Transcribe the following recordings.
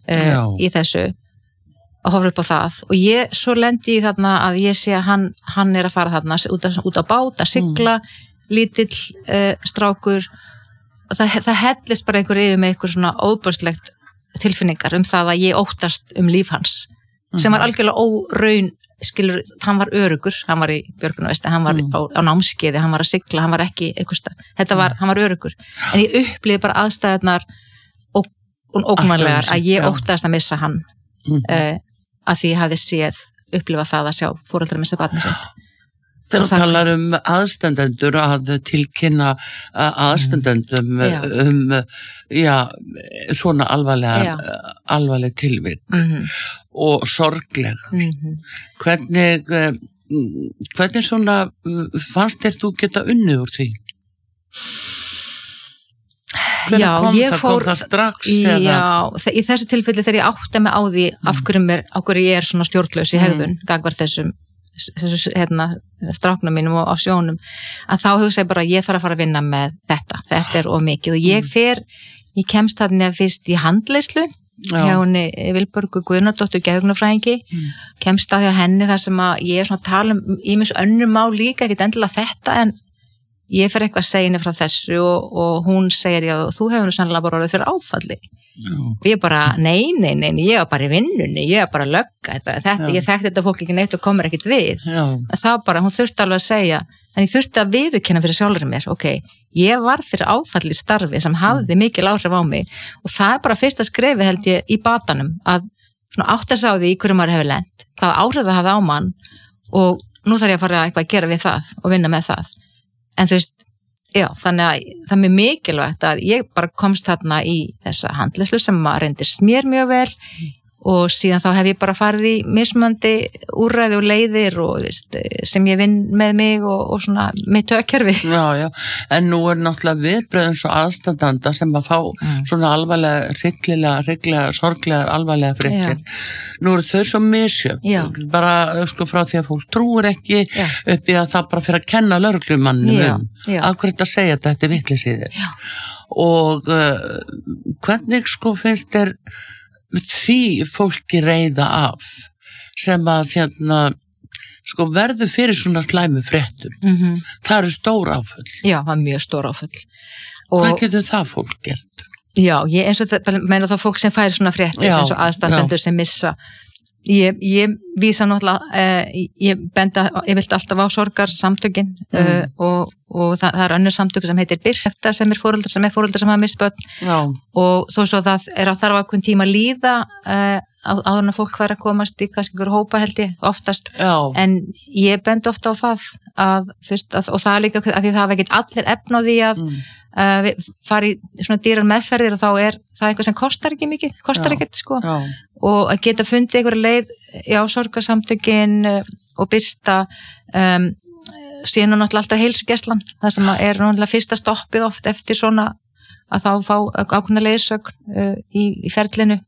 í þessu að horfa upp á það og ég svo lendi í þarna að ég sé að hann að fara þarna út á bát að sigla, lítill strákur og það hellist bara einhver yfir með einhver svona óbúrslegt tilfinningar það að ég óttast líf hans sem var algjörlega óraun skilur, hann var öruggur, hann var í björgunarvesti, hann var á námskeiði, hann var að sigla, hann var ekki hann var öruggur, en ég upplýði bara aðstæðunar ógnvænlegar að ég óttast að missa hann að því ég hafði séð upplifað það að sjá foreldrar missa barnið sitt. Þegar þú talar aðstandendur að tilkynna aðstandendum svona alvarleg tilvik og sorgleg. Hvernig svona fannst þér þú geta unnið úr því? Hvernig kom það strax? Í þessu tilfelli þegar ég átta mig á því af hverju ég er svona stjórnlaus í hegðun gagnvart þessu stráknum mínum og á sjónum að þá hugsa ég bara að ég þarf að fara að vinna með þetta er of mikið og ég kemst þarna fyrst í handleiðslu hjá henni Vilborgu Guðnadóttur geðhugnarfræðingi kemst að hjá henni þar sem að ég er svona að tala ýmis önnur mál líka, ekkert endilega þetta en ég fer eitthvað að segja henni frá þessu og hún segir já, þú hefur nú sannlega bara orðið fyrir áfalli og ég bara, nei, ég var bara í vinnunni, ég var bara að lögga ég þekkti þetta fólk ekki neitt og komur ekkert við það bara, hún þurfti alveg að segja en ég þurfti að viðurkenna fyrir sjálfur mér ég var fyrir áfall í starfi sem hafði mikil áhrif á mig og það er bara fyrsta skrefi held ég í batanum að svona átt að sá því í hverju maður hefur lent hvaða áhrif það hafði á mann og nú þarf ég að fara eitthvað að gera við það og vinna með það en þú veist þannig að það er mjög mikilvægt að ég bara komst þarna í þessa handleiðslu sem reyndist mér mjög vel og síðan þá hef ég bara farið í mismunandi úrræði og leiðir og veist, sem ég vinn með mig og svona mitt tökkerfi. Já, en nú er náttúrulega viðbröð eins og aðstandanda sem að fá svona alvarlega, hryllilega, sorglega, alvarlega fréttir. Nú eru þau svo misjöfn, bara frá því að fólk trúir ekki upp í að það bara fyrir að kenna lögreglumannum af hverju þetta segja að þetta er vitleysið og hvernig finnst þér því fólki reiða af sem að verður fyrir svona slæmu fréttum það eru stór áföll það er mjög stór áföll hvað getur það fólk gert? Já, ég eins og það meina þá fólk sem fær svona fréttir eins og aðstandendur sem missa ég vísa náttúrulega ég vilt alltaf á sorgarsamtökin og það er önnur samtök sem heitir Birta sem er foreldrar sem hafa misst börn og þó svo það er að þarf ákveðin tíma að líða áður en fólk hver að komast í kannski ykkur hópa held ég oftast en ég bendi ofta á það að, og það er líka að því það hafa ekkert allir efn á því að fara í svona dýrar meðferðir og þá er það eitthvað sem kostar ekki mikið ekkert og að geta fundið einhverja leið sorgarsamtökin og Birta síðan náttúrulega alltaf heilsugæslan það sem er náttúrulega fyrsta stoppið oft eftir svona að þá fá ákveðna leiðsögn í ferlinu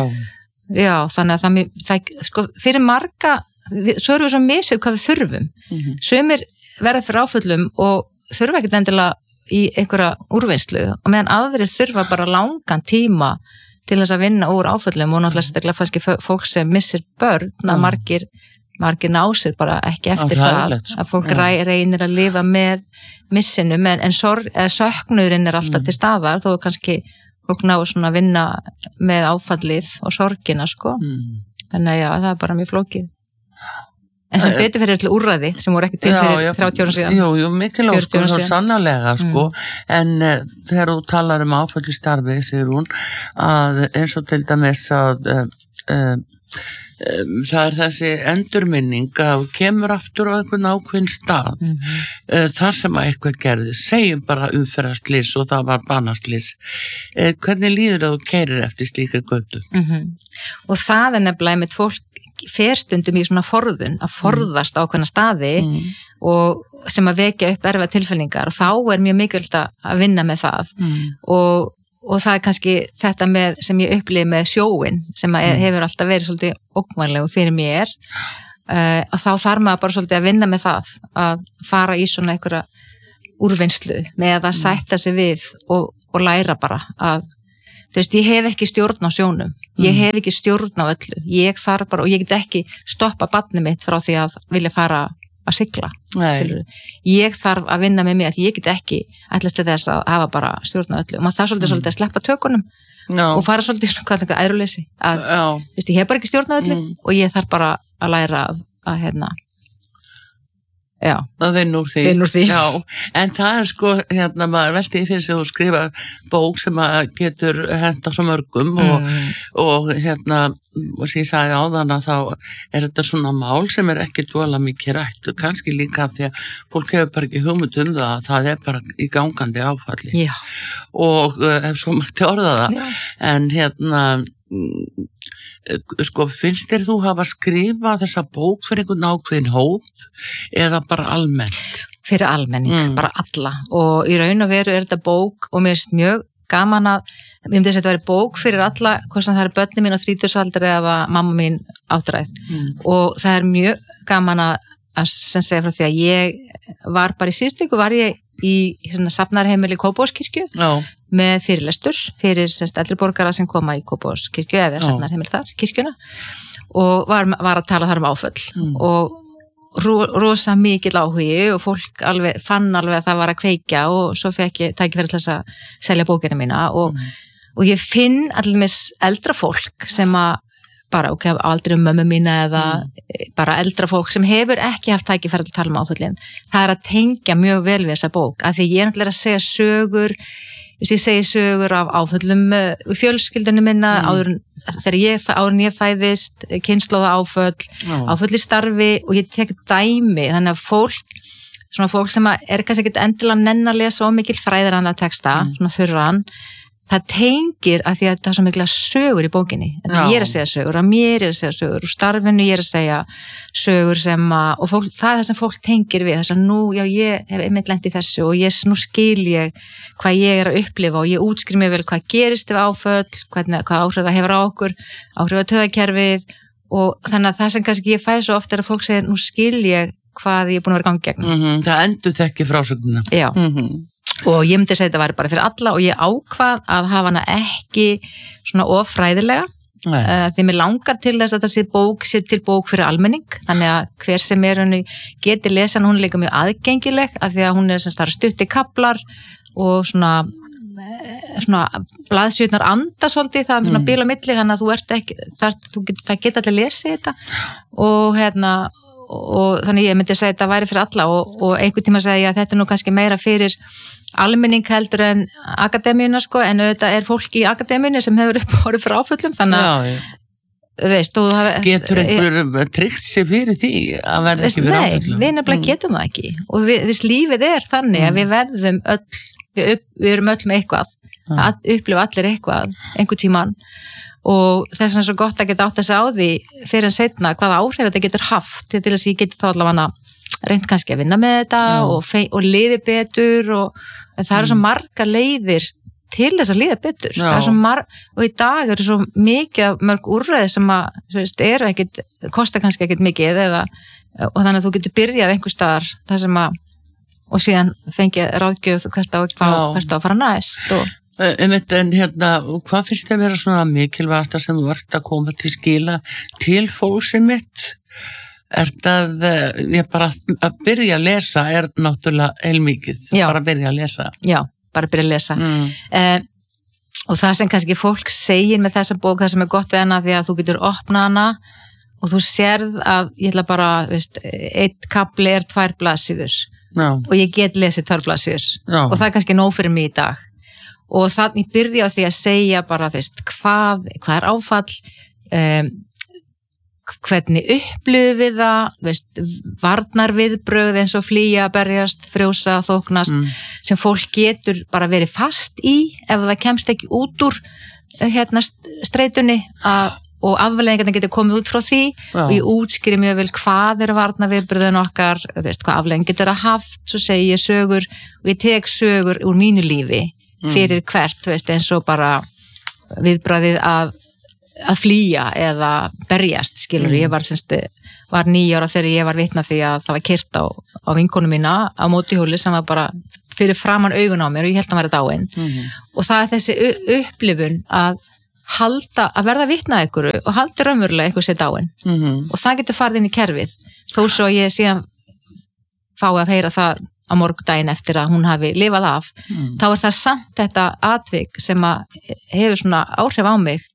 þannig að það fyrir marga svo erum við svo misjöfn hvað við þurfum sumir verða fyrir áföllum og þurfa ekkert endilega í einhverja úrvinnslu og meðan aðrir þurfa bara langan tíma til þess að vinna úr áföllum og náttúrulega staklega fannski fólk sem missir börn að margir ná sér bara ekki eftir það að fólk reynir að lifa með missinum en söknuðurinn er alltaf til staðar þó kannski fólk ná svona að vinna með áfallið og sorgina þannig að það er bara mjög flókið en sem betur fyrir til úrræði sem voru ekki til fyrir 30 ára síðan Jú, mikilvægt svo sannarlega en þegar þú talar áfallistarfi segir hún að eins og til dæmis að það er þessi endurminning að kemur aftur á einhvern ákveðin stað þar sem að eitthvað gerði segjum bara umferðarslys og það var banaslys hvernig líður að þú keyrir eftir slíkri götu og það er nefnilega mitt fólk fer stundum í svona forðun að forðast ákveðna staði og sem að vekja upp erfiðar tilfinningar og þá er mjög mikilvægt að vinna með það og það er kannski þetta með sem ég upplifi með sjóin sem hefur alltaf verið svolítið ógnvænlegu fyrir mér og þá þarf maður bara svolítið að vinna með það að fara í svona einhverja úrvinnslu með að sætta sig við og læra bara að þú veist, ég hef ekki stjórn á sjónum ég hef ekki stjórn á öllu, ég þarf bara, og ég get ekki stoppa barnið mitt frá því að vilja fara að sigla, ég þarf að vinna með mig að ég get ekki ætlast til þess að hafa bara stjórn á öllu og maður það svolítið að sleppa tökunum og fara svolítið svona hvað æruleysi að ég hef bara ekki stjórn á öllu og ég þarf bara að læra að að vinna úr því. Já, en það sko maður velti í fyrir sig og skrifa bók sem að getur henta svo mörgum og og sem ég sagði áðan að þá þetta svona mál sem ekki dvoðalega mikið rætt og kannski líka því að fólk hefur bara ekki hugmynd það bara í gangandi áfalli og ef svo mætti orða það en sko, finnst þér þú hafa skrifað þessa bók fyrir einhvern ákveðin hóp eða bara almennt? Fyrir almenning, bara alla og í raun og veru þetta bók og mér finnst mjög gaman að ég myndi að þetta væri bók fyrir alla hvort sem það eru börnin mín á 30-aldri eða mamma mín áttræð og það er mjög gaman að sem segja frá því að ég var bara í síðustu viku var ég í safnarheimili Kópavogskirkju með fyrirlestur fyrir eldri borgara sem koma í Kópavogskirkju eða safnarheimili þar, kirkjuna og var að tala þar áföll og rosa mikill áhugi og fólk fann alveg að það var að kveikja og svo fekk ég tækifæri til þess að selja bókina mína og ég finn allir eldra fólk sem að bara, aldrei mömmu mína eða bara eldra fólk sem hefur ekki haft tækifæri til að tala áföllin það er að tengja mjög vel við þessa bók af því ég náttúrulega að segja sögur ég segi sögur af áföllum fjölskyldunum minna áður en ég fæðist kynslóða áföll í starfi og ég tek dæmi þannig að svona fólk sem er kannski ekki endilega nenn að lesa og mikil fræðiranna texta svona þurran það tengir að því að það er svo mikla sögur í bókinni ég að segja sögur, að mér að segja sögur og starfinu ég að segja sögur sem og fólk, það er það sem fólk tengir við þess að nú, ég hef einmitt lent í þessu og nú skil ég hvað ég er að upplifa og ég útskýr mér vel hvað gerist ef áföll, hvað áhrif það hefur á okkur áhrif á taugakerfið og þannig að það sem kannski ég fæ svo oft er að fólk segir nú skil ég hvað ég er búin að vera gangi gegn Það endur þekki frásögnina Já og ég myndi segja þetta væri bara fyrir alla og ég ákvað að hafa hana ekki svona offræðilega því mér langar til þess að þetta sé til bók fyrir almenning þannig að hver sem henni geti lesa hún er líka mjög aðgengileg af því að hún er stutt í kaflar og svona blaðsjötnar anda svolítið það er svona bíl á milli þannig að þú ert ekki það geta allir lesið þetta og þannig ég myndi segja þetta væri fyrir alla og einhvern tíma segja að þetta er nú kannski meira fyrir almenning heldur en akademíuna sko en auðvitað er fólk í akademíunni sem hefur uppborið frá áföllum þannig að getur einhver tryggt sig fyrir því að verða ekki fyrir áföllum? Nei, við nefnilega getum það ekki og þess lífið er þannig að við verðum við erum öll með eitthvað að upplifa allir eitthvað einhver tíman og þess að svo gott að geta átt að segja á því fyrir en setna hvaða áhrif þetta getur haft til þess að ég geti þá allavega reynd kannski að vinna með þetta og liði betur og það eru svo margar leiðir til þess að liða betur það er svo og í dag eru svo mikið mörg úrræði sem að kosta kannski ekkit mikið og þannig að þú getur byrjað einhver staðar þar sem að og síðan fengið ráðgjöf hvert á að fara næst En hvað finnst þér vera svona mikilvægasta sem þú ert að koma til skila til fólksins mitt? Ég bara að byrja að lesa er náttúrulega heilmikið, bara að byrja að lesa. Já, bara að byrja að lesa. Og það sem kannski fólk segir með þessa bók, það sem er gott við hana því að þú getur opnað hana og þú sérð að ég ætla bara, eitt kapli er 2 blaðsíður og ég get lesið 2 blaðsíður og það er kannski nóg fyrir mig í dag. Og þannig byrja á því að segja bara hvað er áfall hvernig upplifum við það varnarviðbrögð eins og flýja, berjast, frjósa, þóknast sem fólk getur bara verið fast í ef það kemst ekki út úr streitunni og afleiðingarna getur komið út frá því og ég útskýri mjög vel hvað er varnarviðbröðun okkar hvað afleiðing getur að haft svo segi ég sögur og ég tek sögur úr mínu lífi fyrir hvert, eins og bara viðbragðið að flýja eða berjast, skilur, ég var 9 ára þegar ég var vitna því að það var keyrt á vinkonu mína á mótorhjóli sem var bara fyrir framan augun á mér og ég held að hann væri dáinn og það er þessi upplifun að halda, að verða vitna að ykkur og halda raunverulega ykkur sér dáin og það getur farið inn í kerfið þó svo ég síðan fái að heyra það á morgundaginn eftir að hún hafi lifað af þá það samt þetta atvik sem að hefur svona áhrif á mig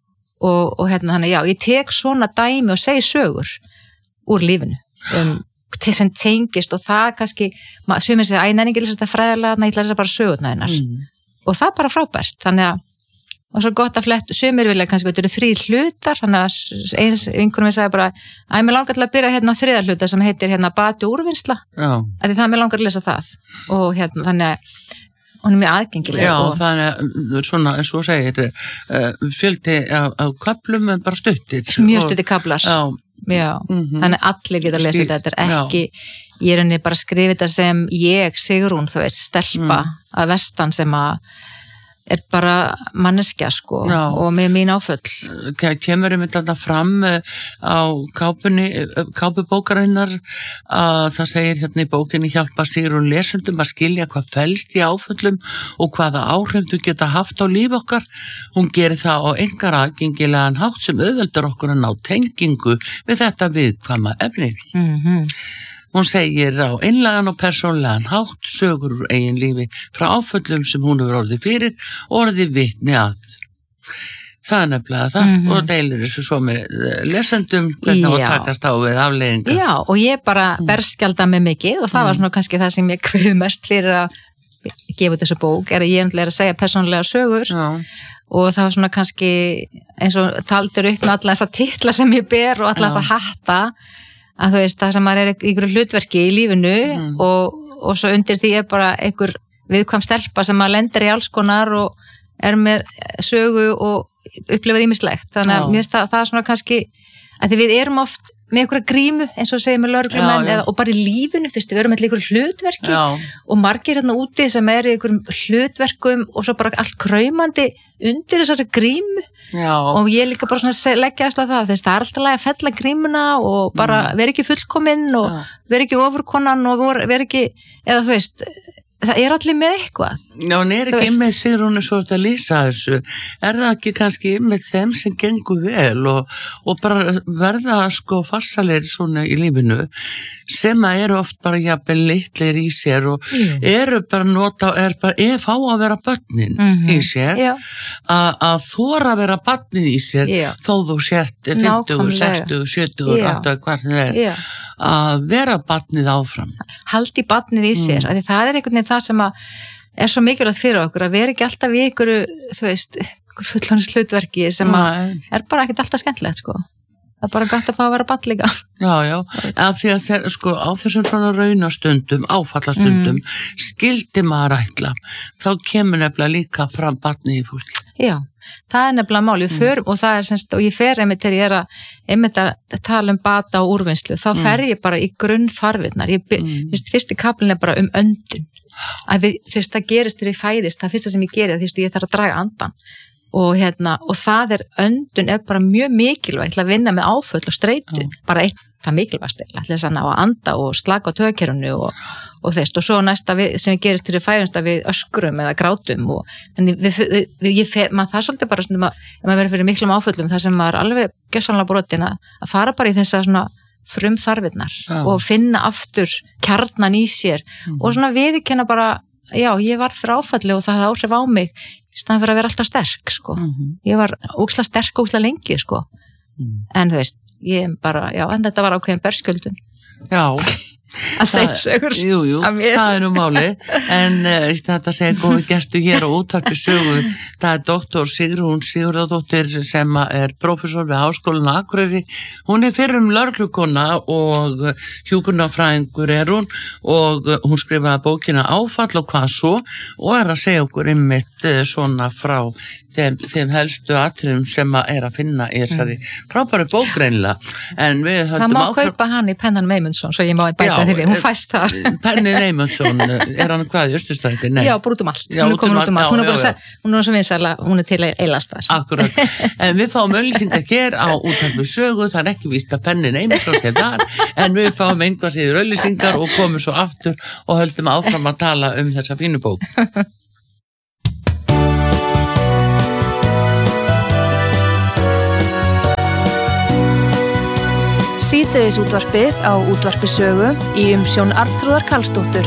og þannig já, ég tek svona dæmi og segi sögur úr lífinu sem tengist og það kannski sumir segja, nenningi lesa þetta fræðilega, ég ætla að lesa bara sögurnar hennar og það bara frábært, þannig að og svo gott að flett, sumir vilja kannski þetta eru 3 hlutar, þannig að eins vinkunum við sagði bara, mér langar til að byrja hérna á 3. hluta sem heitir hérna bati úrvinnsla af því það mér langar að lesa það og þannig að hún mjög aðgengileg. Já, þannig að svona, eins og segir fjöldi af köflum en bara stuttir. Mjög stuttir kaflar. Já. Þannig að allir geta að lesa þetta er ekki, ég er henni bara að skrifa þetta sem ég, Sigrún, þú veist, stelpa að vestan sem að er bara manneskja sko og með mín áföll. Kemur þetta fram á kápubókarinnar að það segir hérna í bókinni hjálpa Sigrún lesendum að skilja hvað felst í áföllum og hvaða áhrif þau geta haft á líf okkar. Hún gerir það á engar aðgengilegan hátt sem auðveldur okkur að ná tengingu við þetta viðkvæma efni. Hún segir á einlægan og persónlegan hátt sögur úr eigin lífi frá áföllum sem hún hefur orðið fyrir og orðið vitni að. Það er nefnilega það og deilir þessu svo með lesendum hvernig hún takast á við afleiðingar. Já, og ég bara berskjalda mig mikið og það var svona kannski það sem ég kveið mest fyrir að gefa út þessu bók, er að ég er að segja persónlega sögur og það var svona kannski eins og taldir upp með alla þessa titla sem ég ber og alla þessa hatta að þú veist, það sem maður er ykkur hlutverki í lífinu og svo undir því er bara einhver viðkvæm stelpa sem maður lendir í alls konar og er með sögu og upplifað ýmislegt. Þannig að mér finnst það er svona kannski að því við erum oft með einhverja grímu eins og segir með lögreglumenn og bara í lífinu, þú veist, við erum með einhver hlutverki og margir hérna úti sem er í einhverjum hlutverkum og svo bara allt kraumandi undir þessari grímu og ég líka bara svona leggja aðsla það, þess það er alltaf að fella grímuna og bara vera ekki fullkominn og vera ekki ofurkonan og vera ekki, eða þú veist það er allir með eitthvað. Já, hún er ekki með Sigrúnu svo að lýsa þessu. Er það ekki kannski með þeim sem gengur vel og bara verða sko farsalegir svona í lífinu sem að eru oft bara jafnvel litlir í sér og eru bara nota, fá að vera börnin í sér að þora að vera barnið í sér þó þú sért 50, 60, 70, 80, hvað sem það er að vera barnið áfram. Haldi barnið í sér, af því það er einhvern veginn það sem að er svo mikilvægt fyrir okkur að vera ekki alltaf í ykkur, þú veist, fullorðins hlutverki sem að er bara ekkert alltaf skemmtilegt sko. Það er bara gott að fá að vera barn líka. Já, af því að þeir, sko, á þessum svona raunastundum, áfallastundum, skildi maður ætla, þá kemur nefnilega líka fram barnið í fólki. Já, það er nefnilega málið, og það er semst, og ég fer einmitt þegar ég er einmitt að tala bata og úrvinnslu, þá fer ég bara í grunnþarfirnar. Fyrsti kaplinn er bara öndun. Að þú veist, það gerist þegar ég fæðist, það fyrsta sem ég geri, þú veist, ég þarf að draga andan. Og það öndun er bara mjög mikilvægt til að vinna með áföll og streitu, bara það mikilvægast til að ná að anda og slaka á taugakerfinu og svo næsta sem við gerist til við fæðumst að við öskrum eða grátum og þannig maður það svolítið bara svona, ef maður verður fyrir miklum áföllum þar sem maður alveg gjörsamlega brotin að fara bara í þessa svona frumþarfirnar og finna aftur kjarnan í sér og svona viðurkenna bara, já, ég var fyrir áfalli og það hafði áhrif á mig í staðan fyrir að vera alltaf sterk, sko. Ég var ógeðslega sterk og ógeðslega lengi, sko. En þú veist, ég bara, já, en þetta var ákveðin berskjöldun. Já. Að segja sögur af mér. Það er nú máli, en þetta segir góði gestur hér á útvarpi sögu, það er doktor Sigrún Sigurðardóttir sem er prófessor við Háskólann á Akureyri. Hún er fyrrum lögreglukona og hjúkrunarfræðingur er hún og hún skrifaði bókina Áfall og hvað svo og er að segja okkur einmitt svona frá þeim helstu atriðum sem er að finna í þessari frábæru bók greinilega. En við höldum áfram. Það má kaupa hann í Pennan Eymundsson, svo ég má bæta því við, hún fæst þar. Pennin Eymundsson, er hann hvað í Austurstræti? Já, bara út allt. Hún er komin út allt. Hún er bara hún er svo vinsæla, hún er til eilast þar. Akkurat. En við fáum auglýsingar hér á útvarpi sögu, það er ekki víst að Pennin Eymundsson sé þar, en við fáum einhvað síður auglýsingar og komum svo aftur og höldum áfram að tala þessa fínu bók. Síðdegisútvarpið á Útvarpi Sögu í umsjón Arnþrúðar Karlsdóttur.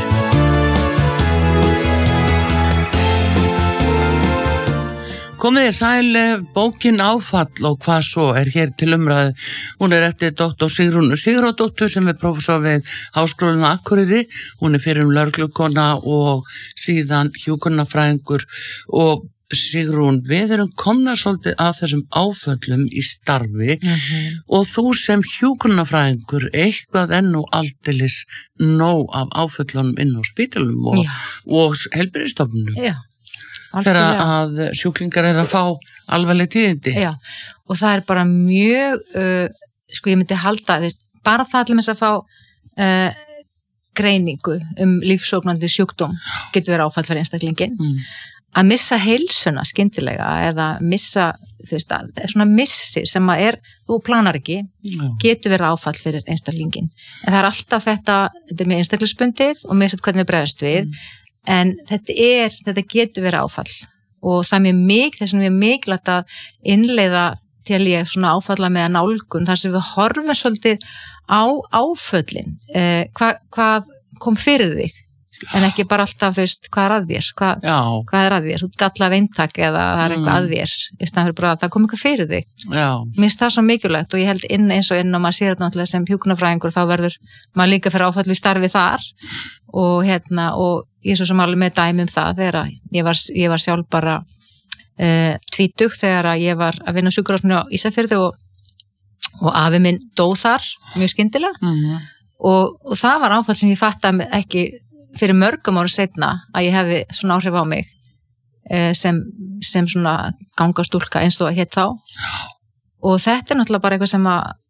Komið sæl, bókin Áfall og hvað svo hér til umræðu. Hún eftir doktor Sigrúnu Sigurðardóttur sem prófessor við Háskólann á Akureyri. Hún fyrir lögreglukona og síðan hjúkrunarfræðingur. Og Sigrún, við erum komnar svolítið að þessum áföllum í starfi og þú sem hjúkrunarfræðingur eitthvað enn og aldeilis nóg af áföllunum inn á spítalum og heilbrigðisstofnunum. Já. Þegar að sjúklingar að fá alvarleg tíðindi. Já, og það bara mjög, ég myndi halda, bara það til að fá greiningu lífsógnandi sjúkdóm getur verið áfall fyrir einstaklingin. Að missa heilsuna skyndilega eða missa, svona missir sem þú planar ekki, getur verið áfall fyrir einstaklingin. En það alltaf þetta mjög einstaklingsbundið og mér hvernig við bregðumst við. En þetta getur verið áfall og það þess vegna mikilvægt að innleiða til ég svona áfalla með nálgun þar sem við horfum svolítið á áföllin, hvað kom fyrir þig en ekki bara alltaf hvað að þér, hvað að þér, þú gallað eintak eða það eitthvað að þér í staðan fyrir bara að það kom eitthvað fyrir þig. Mér finnst það svo mikilvægt og ég held eins og maður sér þetta náttúrulega sem hjúkrunarfræðingur þá verður maður líka fyrir áfall við starfi þar og ég er svo sem alveg með dæmi það þegar ég var sjálf bara tvítug þegar ég var að vinna á sjúkrahúsinu á Ísafirði og afi minn dó þar mjög skyndilega og það var áfall sem ég fattaði ekki fyrir mörgum ára seinna að ég hefði svona áhrif á mig sem svona gangastúlka eins og hétt þá og þetta náttúrulega bara eitthvað sem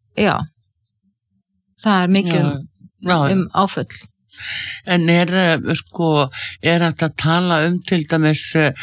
það mikið áföll. En þetta að tala til dæmis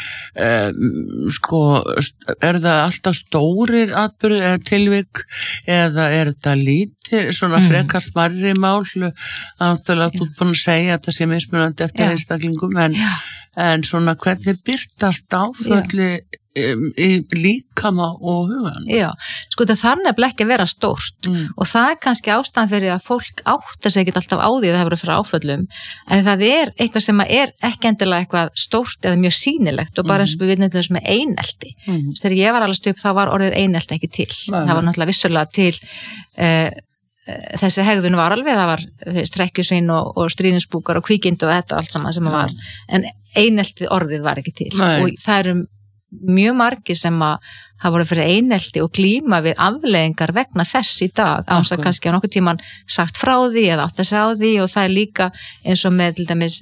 það alltaf stórir atburðir eða tilvik eða þetta lítið svona frekar smærri mál náttúrulega þú búin að segja að það sé mismunandi eftir einstaklingum en svona hvernig birtast áfölli í líkama og hugan? Já, það þarf nefnilega ekki að vera stórt og það kannski ástæðan fyrir að fólk áttar sig ekki alltaf á því að það hefur fyrir áföllum en það eitthvað sem ekki endilega eitthvað stórt eða mjög sýnilegt og bara eins og við vitum þess með einelti. Þegar ég var alveg upp þá var orðið einelti ekki til. Það var náttúrulega vissulega til þessi hegðun var alveg, það var strekkjusvín og stríðinsbúkar og kvíkind og þetta allt saman sem var en einelti orðið var ekki til og það mjög margir sem hafa voru fyrir einelti og glíma við afleiðingar vegna þess í dag án þess að kannski á nokkuð tíman sagt frá því eða átt að segja á því og það líka eins og með til dæmis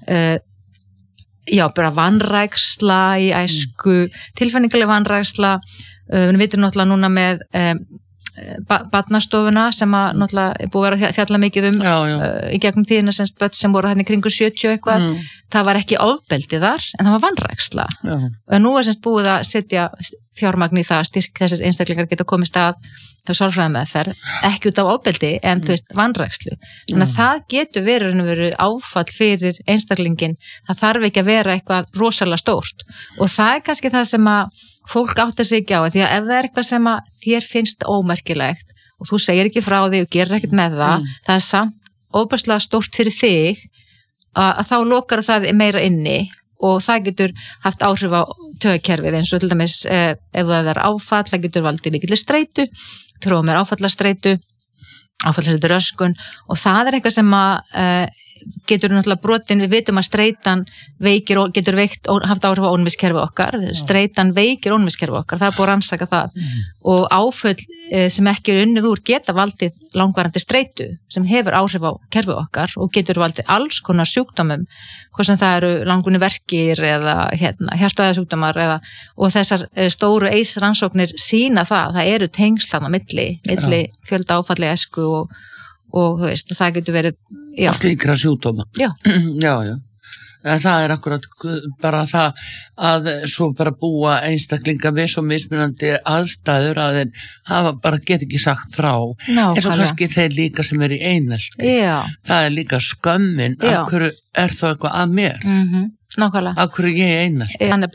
bara vanræksla í æsku, tilfinningaleg vanræksla við vitum náttúrulega núna með barnastofuna sem náttúrulega búið að vera fjalla mikið í gegnum tíðina sem voru hérna í kringu 70 eitthvað það var ekki ofbeldi þar en það var vanræksla og nú búið að setja fjármagn í það styrk þessir einstaklingar geta komist að sálfræðimeðferð ekki út af ofbeldi en vanrækslu þannig að það getur verið áfall fyrir einstaklingin það þarf ekki að vera eitthvað rosalega stórt og það kannski það sem að fólk áttar sig ekki á því að ef það eitthvað sem að þér finnst ómerkilegt og þú segir ekki frá því og gerir ekkert með það er samt óbærslega stórt fyrir þig að þá lokar það meira inni og það getur haft áhrif á taugakerfið eins og til dæmis ef það áfall, það getur valdið mikilli streitu, þróum áfallastreitu áfallastreitu röskun og það eitthvað sem að getur náttúrulega brotin, við vitum að streitan veikir og getur haft áhrif á ónæmiskerfi okkar, streitan veikir ónæmiskerfi okkar, það búið að rannsaka það og áföll sem ekki unnið úr geta valdið langvarandi streitu sem hefur áhrif á kerfi okkar og getur valdið alls konar sjúkdómum hvort sem það eru langunni verkir eða hjartaæðasjúkdómar og þessar stóru rannsóknir sýna það eru tengsl þarna milli fjölda áfalli æsku og þú veist, það getur verið og slíkra sjúkdóma. Já. Það akkurat bara það að svo bara búa einstaklinga við svo mismunandi aðstæður að þeir hafa bara get ekki sagt frá en svo kannski þeir líka sem í einelti. Það líka skömmin af hverju þá eitthvað að mér. Af hverju ég einelti.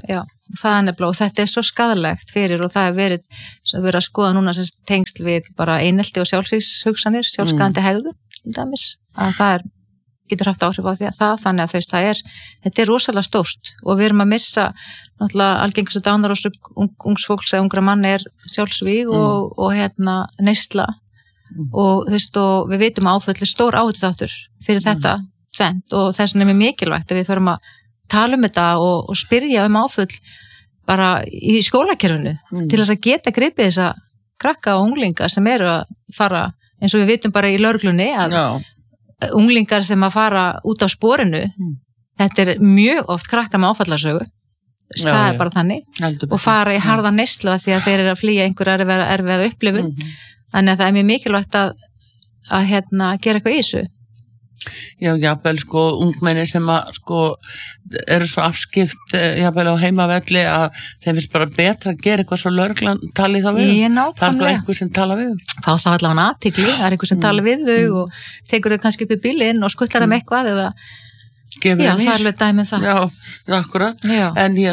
það er nefnilega, og þetta svo skaðlegt fyrir, og það verið að skoða núna sem tengsl við bara einelti og sjálfsvíkshugsanir, sjálfskaðandi hegðu til dæmis, að það getur haft áhrif á því að þannig að þetta rosalega stórt, og við erum að missa náttúrulega algengustu dánarórsök ungs fólks eða ungra mann sjálfsvíg og neysla og og við vitum að áföll stór áhættuþáttur fyrir þetta tvennt, og þess vegna mjög mikilvægt að við þurfum að tala þetta og spyrja áföll bara í skólakerfinu til þess að geta gripið þessa krakka og unglinga sem eru að fara, eins og við vitum bara í lögreglunni að unglingar sem að fara út á sporinu, þetta mjög oft krakka með áfallarsögu, það bara þannig, og fara í harða neyslu því að þeir eru að flýja einhver erfið upplifun, þannig að það mjög mikilvægt að gera eitthvað í þessu. Já, jafnvel ungmenni sem að eru svo afskipt jafnvel á heimavelli að þeim finnst bara betra að gera eitthvað svo lögreglan tali þá við. Það er þá einhver sem tala við. Fá þá allavega athygli, það er einhver sem tala við þau og tekur þau kannski upp í bílinn og skutlar þeim eitthvað eða það er alveg dæmi það. Já, akkurat. Já. En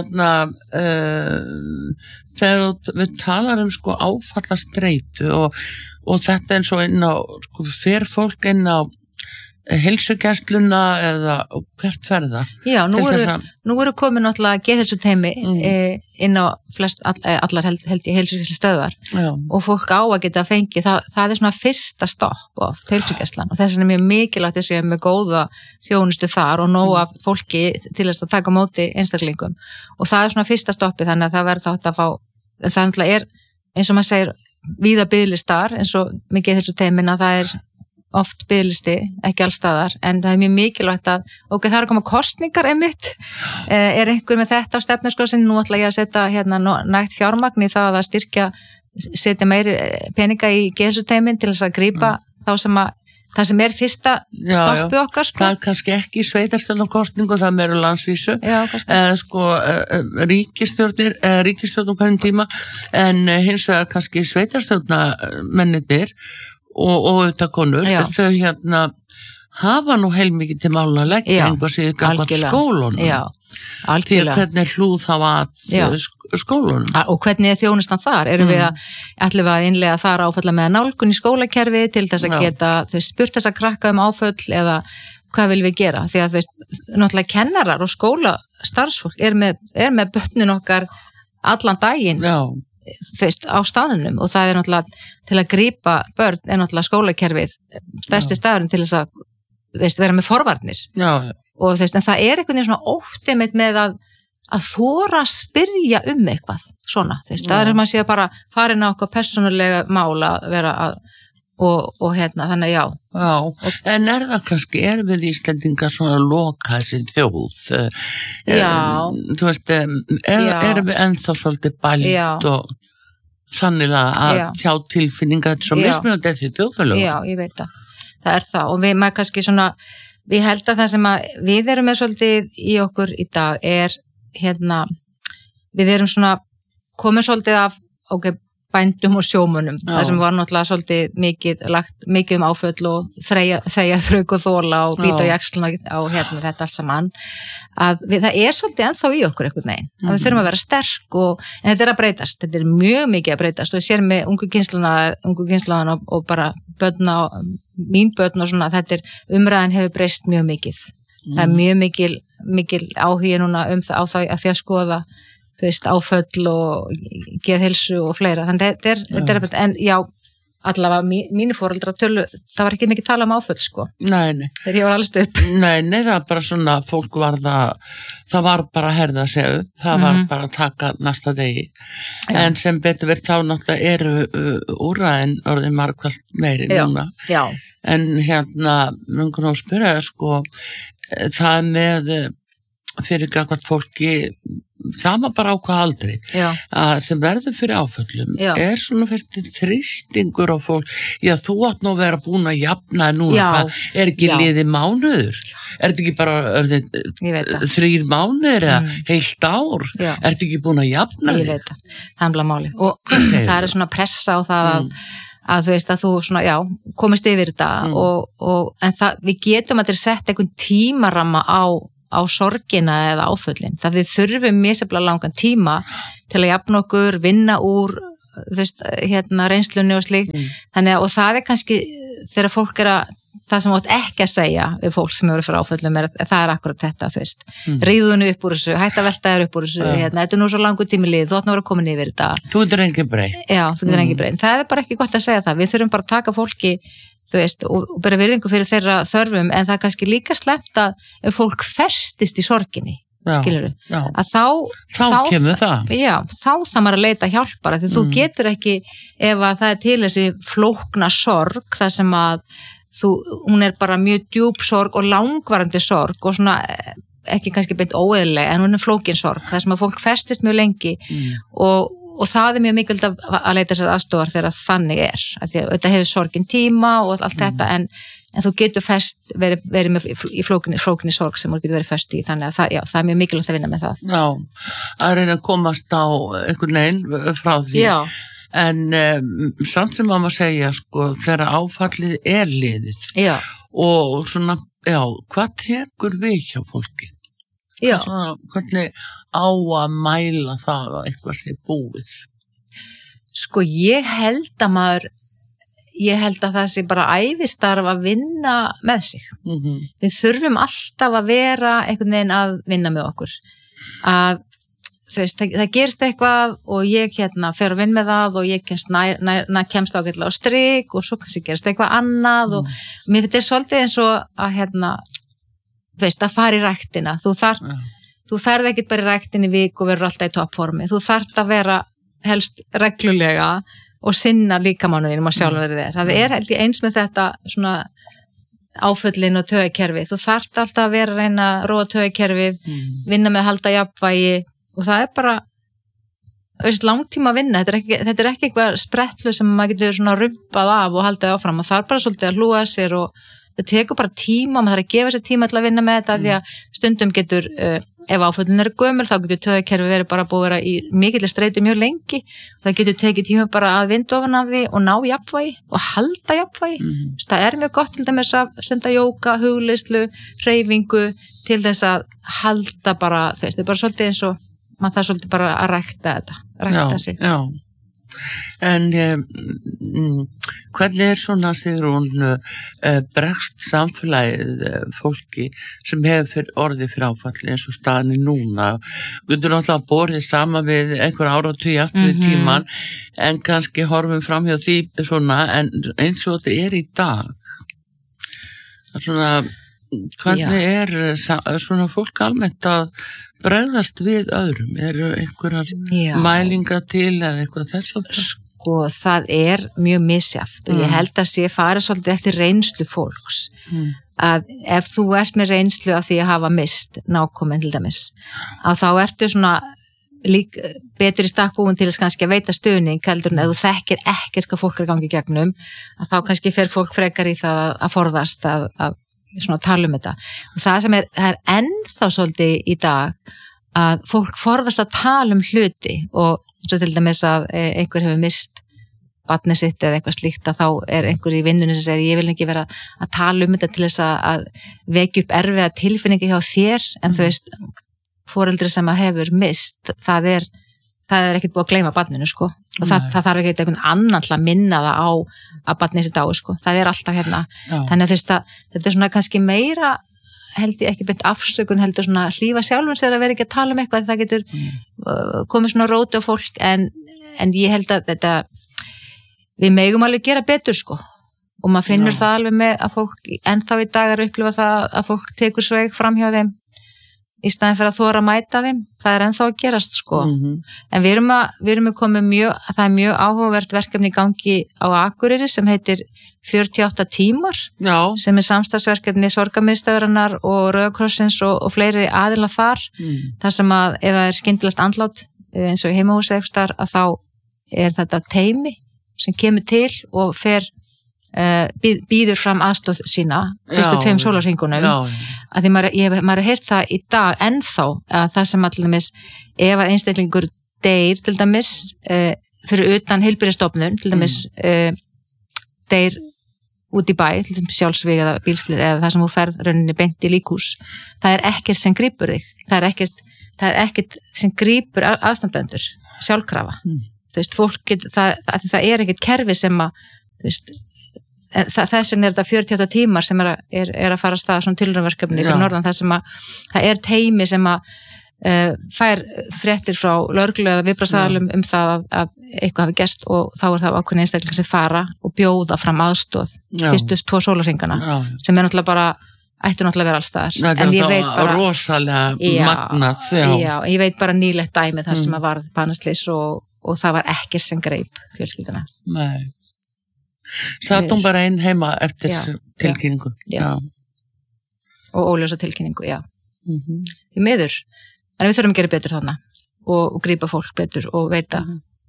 þegar við talar áfallastreitu og þetta eins og inn á fer fólk inn á heilsugæsluna eða hvert ferða? Já, nú eru komin náttúrulega geðheilsuteymi inn á allar held ég heilsugæslustöðvar og fólk á að geta fengið, það er svona fyrsta stopp á heilsugæslan og þess vegna mjög mikilvægt að sé með góða þjónustu þar og nóg af fólki til þess að taka á móti einstaklingum og það er svona fyrsta stoppi, þannig að það verður þátt að fá, það náttúrulega eins og maður segir víða biðlistar eins og með geðheilsuteymin að það oft biðlisti, ekki allstaðar, en það er mjög mikilvægt að, það er að koma kosningar einmitt, einhver með þetta á stefnuskrá nú ætla ég að setja nægt fjármagn í það að setja meiri peninga í geðheilsuteymin til þess að grípa það sem fyrsta stoppi okkar Það er kannski ekki sveitarstjórnarkosningu, það meira landsvísu ríkisstjórn hverjum tíma, en hins vegar kannski sveitarstjórnarmennir og auðvitað konur, þau hafa nú heilmikið til mála að leggja einhvað sér gangvað skólunum. Já, algjörlega. Því hvernig hlúð það var skólunum. Og hvernig þjónustan þar? Ætlum við að innlega þar áfalla með nálgun í skólakerfi til þess að geta spurt þess að krakka áföll eða hvað viljum við gera? Því að náttúrulega kennarar og skólastarfsfólk er með börnin okkar allan daginn. Já. Á staðunum og það er náttúrulega til að grípa börn er náttúrulega skólakerfið besti staðurinn til þess að vera með forvarnir og en það er einhvern veginn svona óttimitt með að þora að spyrja eitthvað svona, það er maður sé að bara farin á okkur persónulega mál að vera og þannig já. En það kannski við Íslendingar svona loka þessi þjóð? Þú veist, við ennþá svolítið bælt og sannilega að sjá tilfinninga þetta svo mismunandi þessi þjóðfélög? Já, ég veit það er það og maður kannski svona, við held að það sem við erum með svolítið í okkur í dag við erum svona komið svolítið af bændum og sjómunum, það sem var náttúrulega svolítið mikið áföll og þreyja þrauk og þóla og býta á jaxluna á þetta allt saman að það svolítið ennþá í okkur einhvern veginn, að við þurfum að vera sterk en þetta að breytast, þetta mjög mikið að breytast og við séum með ungu kynsluna og bara mín börn og svona, umræðan hefur breyst mjög mikið, það er mjög mikil áhugi núna á það að því að skoða áföll og geðheilsu og fleira, þannig þetta en já, allavega mínu foreldra það var ekki mikið tala áföll Nei. Þegar ég var alveg upp Nei, það var bara svona, fólk var það var bara að herða sig upp, það var bara að taka næsta degi, en sem betur verið þá náttúrulega eru úrræðin orðið margfald meiri núna en mjög nú spyrja það með fyrir gangvart fólki sama bara á hvað aldri sem verður fyrir áföllum svona fyrst þrýstingur á fólk þú átt nú að vera búin að jafna núna, ekki liðið mánuður þetta ekki bara 3 mánuður eða heilt ár þetta ekki búin að jafna þig? Ég veit það er máli og það svona pressa á það að þú veist að þú svona, komist yfir þetta en við getum að þetta sett einhvern tímaramma á á sorgina eða áföllin. Það við þurfum misjafnlega langan tíma til að jafna okkur, vinna úr reynslunni og slíkt. Þannig og það kannski þegar fólk það sem átt ekki að segja við fólk sem eru fyrir áföllum það akkurat þetta, ríðunni upp úr þessu, hætta veltaður upp úr þessu, þetta nú svo langur tími lið, þú átt nú að vera komin yfir þetta. Þú getur engin breytt. Já, þú getur engin breytt. Það bara ekki gott að segja það. Við þurfum bara að taka fólki, og bara virðingu fyrir þeirra þörfum, en það kannski líka sleppt að ef fólk festist í sorginni, skilurðu, að þá kemur það. Já, þá það maður að leita hjálpara, því þú getur ekki, ef að það til þessi flókna sorg, það sem að hún bara mjög djúp sorg og langvarandi sorg og svona ekki kannski beint óeðlileg, en hún flókin sorg, það sem að fólk festist mjög lengi og það mjög mikilvægt að leita sér aðstofar þegar þannig að því að þetta hefur sorgin tíma og allt þetta, en þú getur verið með í flókinni sorg sem þú getur verið fest í, þannig að það mjög mikilvægt að vinna með það. Já, að reyna að komast á einhvern veginn frá því. Já. En samt sem maður segja, þegar áfallið liðið. Já. Og svona, hvað tekur við hjá fólki? Já. Svona, hvernig á að mæla það að eitthvað sé búið? Ég held að það sé bara ævistarf að vinna með sig. Við þurfum alltaf að vera einhvern veginn að vinna með okkur. Að það gerist eitthvað og ég fer að vinna með það og ég kemst ágætlega á strik og svo kannski gerist eitthvað annað og mér finnst þetta svolítið eins og að fara í ræktina. Þú ferð ekkert bara í ræktinni viku og verður alltaf í toppformi. Þú þarft að vera helst reglulega og sinna líkamánuðinum að sjálfur þér. Það held ég eins með þetta svona áföllin og taugakerfið. Þú þarft alltaf að vera að reyna að róa taugakerfið, vinna með að halda jafnvægi og það bara langtíma að vinna. Þetta er ekki eitthvað sprettlu sem maður getur svona rumpað af og haldið áfram. Það bara svolítið að hlúa sér og það tekur bara tíma, maður þarf að gefa sér tíma til að vinna með þetta því að stundum getur ef áföllin gömul þá getur taugakerfið verið bara búið að vera í mikilli streitu mjög lengi. Það getur tekið tíma bara að vinda ofan af því og ná jafnvægi og halda jafnvægi. Það mjög gott til dæmis að stunda jóga, hugleiðslu, hreyfingu til þess að halda bara, þetta bara svolítið eins og maður þarf svolítið bara að rækta sig. Já. En hvernig svona Sigrún bregst samfélagið fólki sem hefur orðið fyrir áfalli eins og staðan núna? Getur náttúrulega borðið sama við einhver áratugi aftur í tíman en kannski horfum fram hjá því svona, en eins og þetta í dag. Svona, hvernig svona fólk almennt að bregðast við öðrum? Eru einhverjar mælingar til eða eitthvað þess? Það mjög misjafnt og ég held að sé farið svolítið eftir reynslu fólks. Að ef þú ert með reynslu af því að hafa mist nákominn til dæmis, að þá ertu svona betur í stakk búin til þess kannski að veita stuðning heldur en ef þú þekkir ekkert hvað fólk gangi gegnum, að þá kannski fer fólk frekar í það að forðast að svona tala þetta. Og það sem það ennþá svolítið í dag að fólk forðast að tala hluti og svo til dæmis að einhver hefur mist barnið sitt eða eitthvað slíkt að þá einhver í vinnunni sem segir ég vil ekki vera að tala þetta til þess að vekja upp erfiða tilfinningi hjá þér en þú veist, foreldri sem að hefur mist, það er ekkert búið að gleyma barninu og það þarf ekki einhvern annan til að minna það á að barnið sitt á það alltaf þannig að þetta svona kannski meira held ég ekki beint afsökun heldur svona hlífa sjálfum sér að vera ekki að tala eitthvað það getur komið svona róti á fólk en ég held að þetta við megum alveg gera betur og maður finnur það alveg með að fólk ennþá í dag upplifa það að fólk tekur sveig fram hjá þeim í staðin fyrir að þora að mæta þeim það ennþá að gerast en við erum komið það mjög áhugavert verkefni í gangi á Akureyri sem heitir 48 tímar sem samstarfsverkefni sorgarmiðstöðvarinnar og Rauða krossins og fleiri aðila þar þar sem að ef það skyndilegt andlát eins og í heimahúsi eitthvað að þá þetta teymi sem kemur til og fer býður fram aðstoð sína fyrstu 2 sólarhringunum að því maður heyrt það í dag ennþá að það sem til dæmis ef að einstaklingur deyr til dæmis fyrir utan heilbrigðisstofnun til dæmis deyr út í bæ, til þessum sjálfsvíg eða bílslið eða það sem þú ferð rauninni beint í líkhús, það er ekkert sem grípur þig, það er ekkert sem grípur aðstandendur sjálfkrafa, þú veist, fólk getur, það er ekkert kerfi sem að, þú veist, þess vegna er þetta 48 tímar sem er að fara að staða svona tilraunverkefni fyrir norðan, það sem að, það er teymi sem að fær fréttir frá lögreglu eða viðbragðsaðilum það að eitthvað hafi gerst og þá er það ákveðin einstaklingar sem fara og bjóða fram aðstoð fyrstu 2 sólarhringana sem er náttúrulega bara, ætti náttúrulega að vera alls staðar en ég veit bara rosalega magnað já, ég veit bara nýlegt dæmi þar sem að varð banaslys og það var ekkert sem greip fjölskylduna. Nei, satt hún bara einn heima eftir tilkynningu já. Og óljósa tilkynningu, já því miður. En við þurfum að gera betur þannig og grípa fólk betur og veita.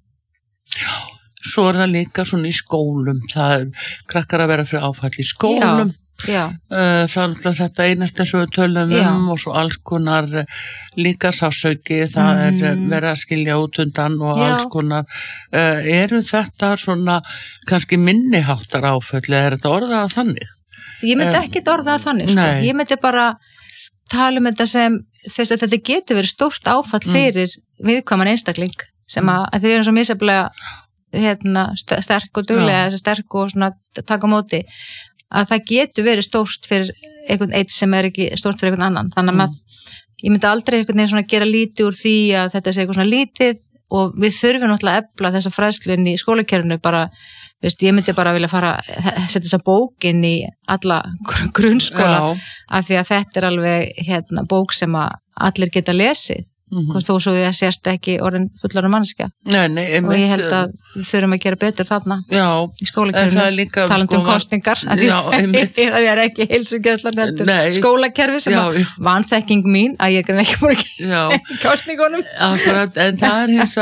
Já, svo er það líka svona í skólum, það er krakkar að vera fyrir áfall í skólum. Já. Það er þetta einelt eins og við tölum og svo alls konar líka sásauki, það er verið að skilja út undan og alls konar. Eru þetta svona kannski minniháttar áföll eða er þetta orðað þannig? Ég myndi ekki orðað þannig, sko. Ég myndi bara tala þetta sem þess að þetta getur verið stórt áfall fyrir viðkvæman einstakling sem að þið erum svo misjafnlega sterk og duglega sterk og svona taka á móti að það getur verið stórt fyrir einhvern eitt sem er ekki stórt fyrir einhvern annan þannig að ég myndi aldrei einhvern veginn svona gera lítið úr því að þetta sé eitthvað svona lítið og við þurfum náttúrulega að efla þessa fræðslu í skólakerfinu bara veist, ég myndi bara vilja fara að setja þessa bók inn í alla grunnskóla af því að þetta er alveg bók sem að allir geta lesið þó svo við sérst ekki orðin fullarum manneskja og ég held að við þurfum að gera betur þarna í skólakerfinu talandi kostningar að það er ekki heilsugæslan heldur skólakerfi sem að vanþekking mín að ég er ekki búin ekki kostningunum Akkurat, en það er hins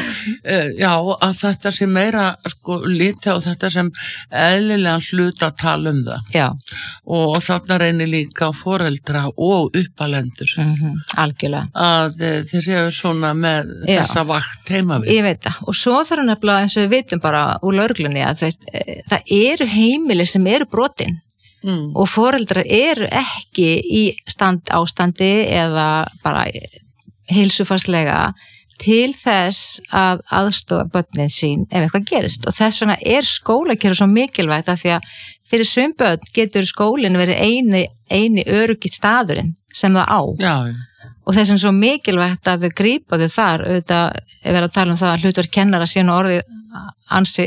vegar að þetta sem meira lítið á þetta sem eðlilega hluta að tala það og þarna reynir líka á foreldra og uppalendur algjörlega að þeir séu svona með þessa vakt heima við. Ég veit það og svo þarf nefnilega eins og við vitum bara úr lögreglunni að það eru heimili sem eru brotin og foreldrar eru ekki í ástandi eða bara heilsufarslega til þess að aðstoða börnin sín ef eitthvað gerist og þess vegna er skólakerfi svo mikilvægt að því að fyrir sum börn getur skólinn verið eini öruggi staðurinn sem það á. Og þess að svo mikilvægt að þau grípa þau þar, auðvitað er verið að tala það að hlutverk kennara sín og orðið ansi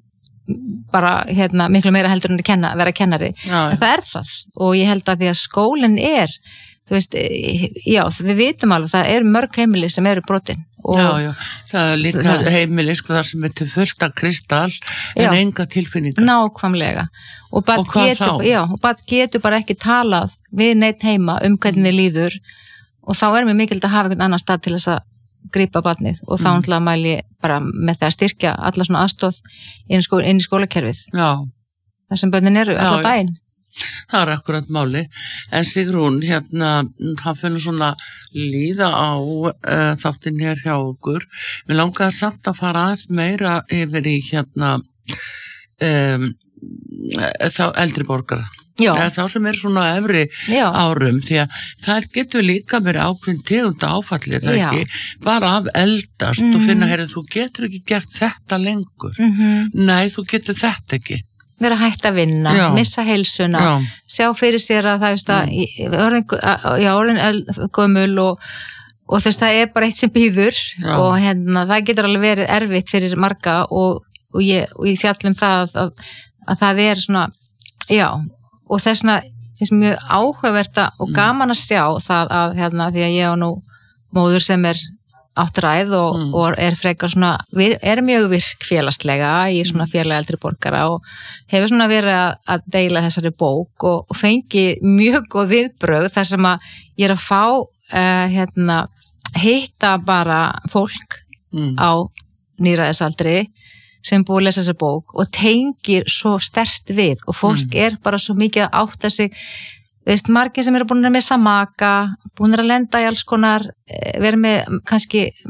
bara miklu meira heldur en að vera kennari. En það er það og ég held að því að skólinn er, þú veist, við vitum alveg, það eru mörg heimili sem eru brotin. Það er líka heimili það sem er til fullt af kristall en enga tilfinningar. Nákvæmlega. Og barn getur bara ekki talað við neitt heima hvernig þið líður og þá er mér mikilvægt að hafa einhvern annan stað til þess að grípa barnið og þá náttúrulega mæli ég bara með það að styrkja alla svona aðstoð inn í skólakerfið. Það sem börnin eru alla daginn. Það er akkurat máli. En Sigrún, það finnur svona líða á þáttinn hér hjá okkur. Mér langaði samt að fara aðeins meira yfir í þá eldri borgara. Þá sem er svona efri árum því að það getur líka verið ákveðin tegunda áfallir það ekki, bara af eldast og finna, þú getur ekki gert þetta lengur nei, þú getur þetta ekki vera hægt að vinna, missa heilsuna sjá fyrir sér að það orðin gömul og þess það er bara eitt sem býður og það getur alveg verið erfitt fyrir marga og ég fjallum það að það er svona og þess vegna finnst mjög áhugavert og gaman að sjá það að því að ég á nú móður sem er áttræð og er frekar svona, er mjög virk félagslega í svona félag eldri borgara og hefur svona verið að deila þessari bók og fengi mjög góð viðbrögð þar sem að ég er að fá hitta bara fólk á níræðisaldri sem búið að lesa þessa bók og tengir svo sterkt við og fólk er bara svo mikið að átta sig margir sem eru búin að missa maka, búin að lenda í alls konar, verið með kannski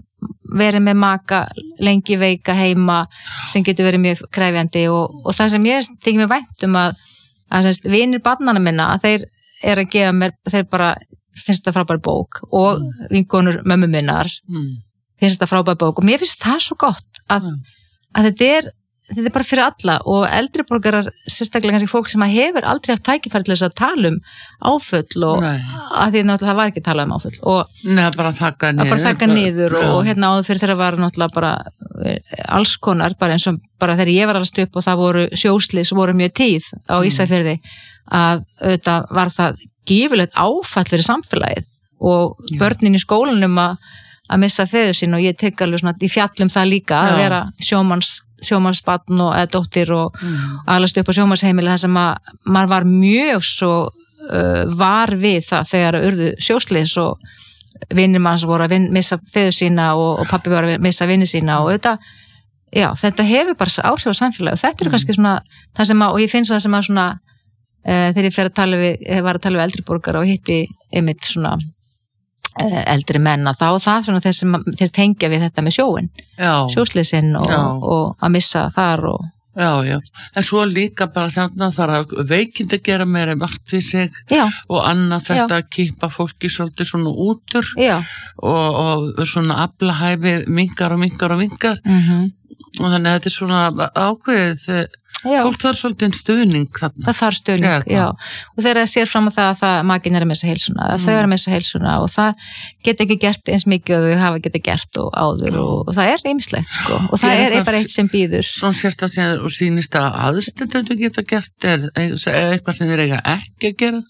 verið með maka lengi veika heima sem getur verið mjög krefjandi og það sem ég þykir mér vænt að vinir barnanna minna, þeir eru að gefa mér, þeir bara finnst þetta frábær bók og vinkonur mömmu minnar finnst þetta frábær bók og mér finnst það svo gott að þetta er bara fyrir alla og eldri borgarar, sérstaklega kannski fólk sem hefur aldrei haft tækifæri til þess að tala áföll og að því náttúrulega það var ekki að tala áföll og bara þakka niður og áður fyrir þeirra var náttúrulega bara alls konar, bara eins og bara þegar ég var allast upp og það voru sjóslys voru mjög tíð á Ísafirði að auðvitað var það gífurlegt áfall fyrir samfélagið og börnin í skólanum að missa feður sín og ég tek alveg svona í fjallum það líka að vera sjómannsbarn og eða dóttir og alast upp á sjómannsheimili þar sem að maður var mjög svo var við það þegar að urðu sjóslys og vinnir manns voru að missa feður sína og pappi voru að missa vinni sína og auðvitað, þetta hefur bara áhrif á samfélagi og þetta kannski svona það sem og ég finn það sem svona þegar ég var að tala við eldri borgara og hitti einmitt svona eldri menna þá það svona þeir tengja við þetta með sjóin sjóslysinn og að missa þar og en svo líka bara þannig að fara veikindi að gera meira margt við sig og annað þetta að kippa fólki svolítið svona útur og svona aflahæfi mingar og þannig að þetta er svona ákveðið fólk þarf svolítið stuðning þarna. Það þarf stuðning, og þegar það sér fram á það að maginn er að missa heilsuna, að þau er að missa heilsuna og það geta ekki gert eins mikið og þau hafa geta gert og áður og það er ýmislegt sko og það er bara eitt sem býður. Svona sérstaklega og sýnist að aðstendur geta gert eitthvað sem þeir eiga ekki að gera?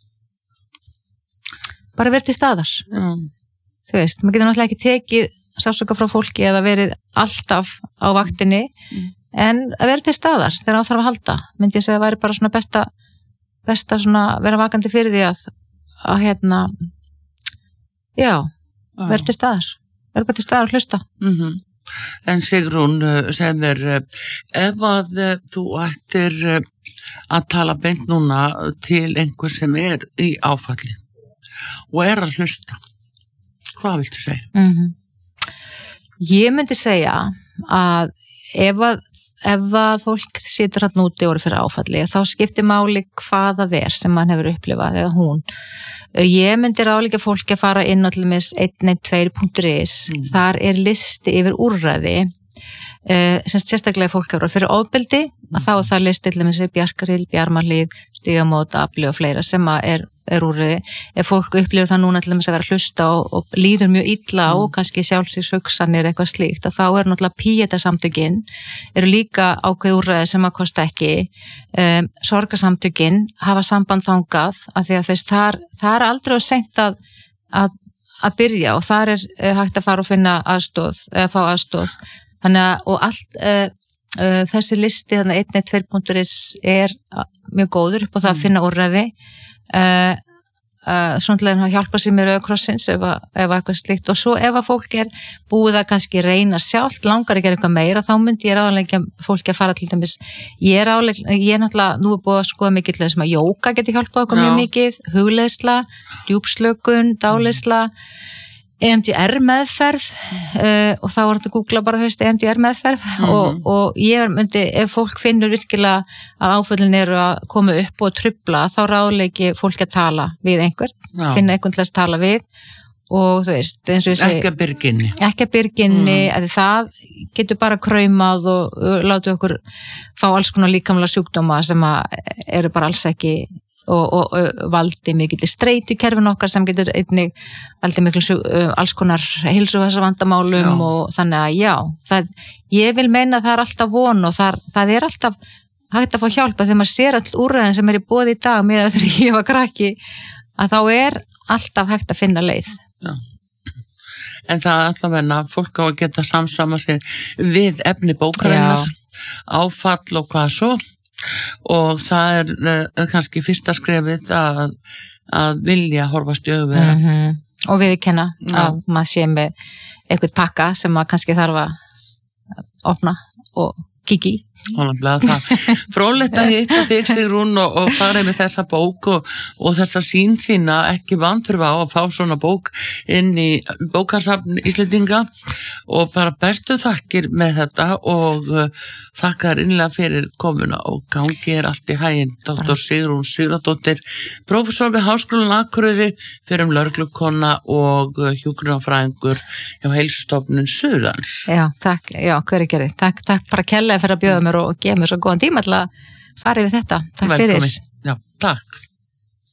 Bara verið til staðar. Þú veist, maður getur náttúrulega ekki tekið sársauka frá fólki eða verið alltaf á vaktinni en að vera til staðar þegar á þarf að halda myndi ég segja að væri bara svona besta svona vera vakandi fyrir því að vera til staðar vera bara til staðar og hlusta En Sigrún, segð mér ef að þú ættir að tala beint núna til einhver sem er í áfalli og er að hlusta hvað viltu segja? Ég myndi segja að ef að fólk situr hann úti og eru fyrir áfalli þá skiptir máli hvað það er sem mann hefur upplifað eða hún. Ég myndi ráðleggja fólki að fara inn á til dæmis 112.is þar er listi yfir úrræði sérstaklega fólk hefur fyrir ofbeldi að þá er það listi til dæmis Bjarkarhýl, Bjarmalíð, Stígamót, Afli og fleira sem er úrræði. Ef fólk upplifir það núna til dæmis að vera að hlusta og líður mjög illa og kannski sjálfsvíkshugsanir eitthvað slíkt að þá er náttúrulega Píeta-samtökin eru líka ákveð úrræði sem að kosta ekki. Sorgarsamtökin hafa samband þangað af því að það er aldrei of seint að byrja og þar er hægt að fara og finna aðstoð eða fá aðstoð. Þannig að og allt þessi listi þannig 112.is er mjög góður upp á það að finna úrræði svonlega hann hjálpa sér með Rauða krossins ef eitthvað slíkt og svo ef að fólk er búið að kannski reyna sjálft langar að gera eitthvað meira þá myndi ég ráðleggja fólki að fara til dæmis ég náttúrulega nú er búið að skoða mikið til þessum að jóga geti hjálpað okkur mjög mikið hugleiðsla, djúpslökun, dáleiðsla EMDR meðferð og þá var þetta að googla bara EMDR meðferð og ég myndi ef fólk finnur virkilega að áföllin eru að koma upp og trufla þá ráðleggi fólk að tala við einhvern finna einhvern til að tala við og þú veist eins og ég segi ekki að byrginni að það getur bara kraumað og láta okkur fá alls konar líkamlega sjúkdóma sem eru bara alls ekki og valdi mikill streitu kerfin okkar sem getur einnig valdi mikil alls konar heilsufarsvandamálum og þannig að ég vil meina að það er alltaf von og það er alltaf hægt að fá hjálpa þegar maður sér all úrræðin sem er í boði í dag með að þegar ég var krakki að þá er alltaf hægt að finna leið. En það er alltaf enn að fólk á að geta samsama sér við efni bókarinnar áfall og hvað svo og það er kannski fyrsta skrefið að vilja horfast í augu og viðurkenna að maður sé með einhvern pakka sem maður kannski þarf að opna og kíkja í Fróðlegt að hitta þig Sigrún og fara með þessa bók og þessa sýn þína, ekki vanþurfa á að fá svona bók inn í bókasafn Íslendinga og bara bestu þakkir með þetta og þakka þér innlega fyrir komuna og gangi allt í haginn. Dr. Sigrún Sigurðardóttir, prófessor við Háskólann Akureyri, fyrir lögreglukona og hjúkrunarfræðingur hjá Heilsustofnun Suðurlands. Já, takk, hverju gerði. Takk bara kærlega fyrir að bjóða mér og gefa mér svo góðan tíma til að fara yfir þetta. Takk fyrir. Já, takk.